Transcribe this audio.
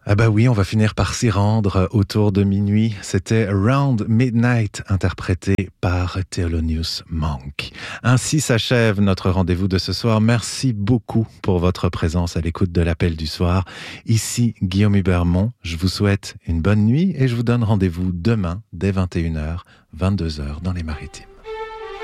Ah bah oui, on va finir par s'y rendre autour de minuit. C'était Around Midnight, interprété par Thelonious Monk. Ainsi s'achève notre rendez-vous de ce soir. Merci beaucoup pour votre présence à l'écoute de l'appel du soir. Ici Guillaume Hubermont, je vous souhaite une bonne nuit et je vous donne rendez-vous demain dès 21h, 22h dans les Maritimes.